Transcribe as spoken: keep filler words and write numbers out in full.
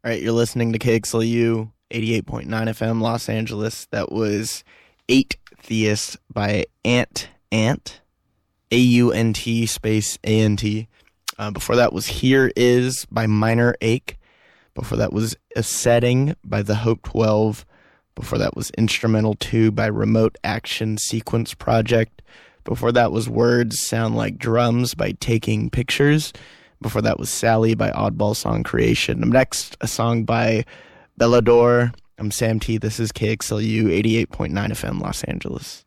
All right, you're listening to K X L U eighty-eight point nine F M Los Angeles. That was Eight Theists by Ant Ant, A U N T space A N T. Uh, before that was Here Is by Minor Ache. Before that was A Setting by The Hope twelve. Before that was Instrumental two by Remote Action Sequence Project. Before that was Words Sound Like Drums by Taking Pictures. Before that was Sally by Oddball Song Creation. Up next, a song by Bellador. I'm Sam T. This is K X L U eighty-eight point nine F M Los Angeles.